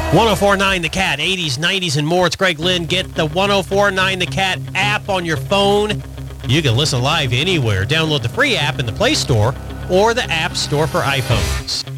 1049 The Cat, 80s, 90s, and more. It's Greg Lynn. Get the 1049 The Cat app on your phone. You can listen live anywhere. Download the free app in the Play Store or the App Store for iPhones.